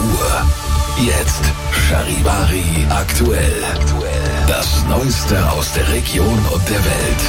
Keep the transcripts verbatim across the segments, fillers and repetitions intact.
Uhr. Jetzt Charivari aktuell. Das Neueste aus der Region und der Welt.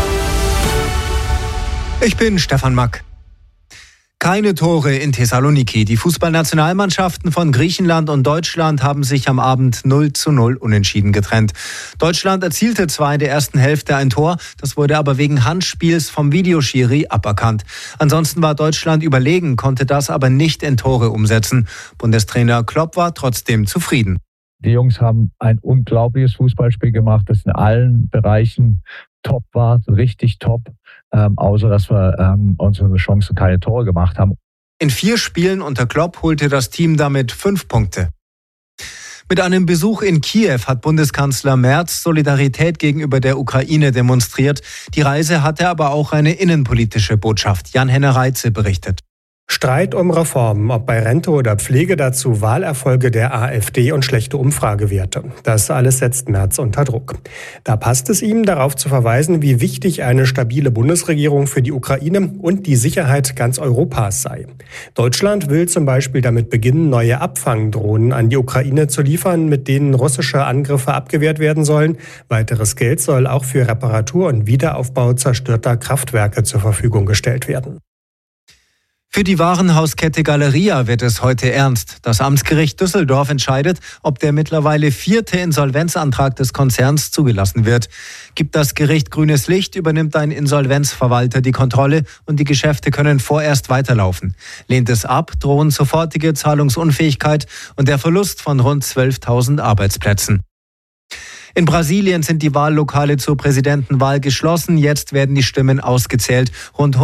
Ich bin Stefan Mack. Keine Tore in Thessaloniki. Die Fußballnationalmannschaften von Griechenland und Deutschland haben sich am Abend null zu null unentschieden getrennt. Deutschland erzielte zwar in der ersten Hälfte ein Tor, das wurde aber wegen Handspiels vom Videoschiri aberkannt. Ansonsten war Deutschland überlegen, konnte das aber nicht in Tore umsetzen. Bundestrainer Klopp war trotzdem zufrieden. Die Jungs haben ein unglaubliches Fußballspiel gemacht, das in allen Bereichen top war, richtig top, ähm, außer dass wir ähm, unsere Chancen keine Tore gemacht haben. In vier Spielen unter Klopp holte das Team damit fünf Punkte. Mit einem Besuch in Kiew hat Bundeskanzler Merz Solidarität gegenüber der Ukraine demonstriert. Die Reise hatte aber auch eine innenpolitische Botschaft. Jan-Henner Reitze berichtet. Streit um Reformen, ob bei Rente oder Pflege, dazu Wahlerfolge der AfD und schlechte Umfragewerte. Das alles setzt Merz unter Druck. Da passt es ihm, darauf zu verweisen, wie wichtig eine stabile Bundesregierung für die Ukraine und die Sicherheit ganz Europas sei. Deutschland will zum Beispiel damit beginnen, neue Abfangdrohnen an die Ukraine zu liefern, mit denen russische Angriffe abgewehrt werden sollen. Weiteres Geld soll auch für Reparatur und Wiederaufbau zerstörter Kraftwerke zur Verfügung gestellt werden. Für die Warenhauskette Galeria wird es heute ernst. Das Amtsgericht Düsseldorf entscheidet, ob der mittlerweile vierte Insolvenzantrag des Konzerns zugelassen wird. Gibt das Gericht grünes Licht, übernimmt ein Insolvenzverwalter die Kontrolle und die Geschäfte können vorerst weiterlaufen. Lehnt es ab, drohen sofortige Zahlungsunfähigkeit und der Verlust von rund zwölftausend Arbeitsplätzen. In Brasilien sind die Wahllokale zur Präsidentenwahl geschlossen. Jetzt werden die Stimmen ausgezählt. Rund